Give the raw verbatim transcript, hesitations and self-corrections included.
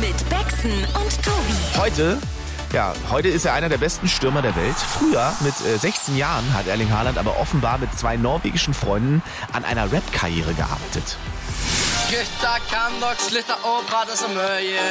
mit Bexen und Tobi. Heute, ja, heute ist er einer der besten Stürmer der Welt. Früher, mit äh, sechzehn Jahren, hat Erling Haaland aber offenbar mit zwei norwegischen Freunden an einer Rap-Karriere gearbeitet. Gutta kan nok slutte å prate så mye.